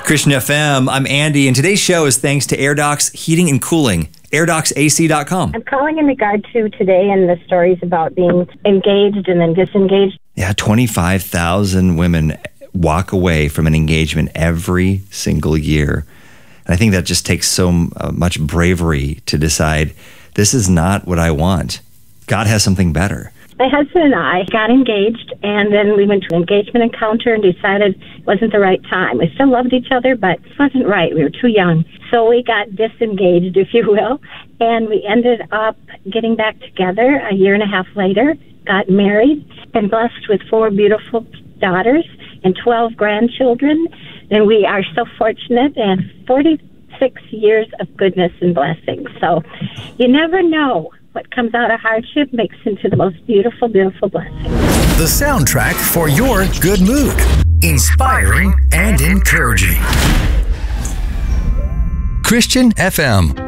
Christian FM, I'm Andy, and today's show is thanks to AirDocs Heating and Cooling, AirDocsAC.com. I'm calling in regard to today and the stories about being engaged and then disengaged. Yeah, 25,000 women walk away from an engagement every single year. And I think that just takes so much bravery to decide, this is not what I want. God has something better. My husband and I got engaged, and then we went to an engagement encounter and decided it wasn't the right time. We still loved each other, but it wasn't right. We were too young. So we got disengaged, if you will, and we ended up getting back together a year and a half later, got married, and blessed with 4 beautiful daughters and 12 grandchildren. And we are so fortunate, and 46 years of goodness and blessings. So you never know. What comes out of hardship makes into the most beautiful, beautiful blessing. The soundtrack for your good mood. Inspiring and encouraging. Christian FM.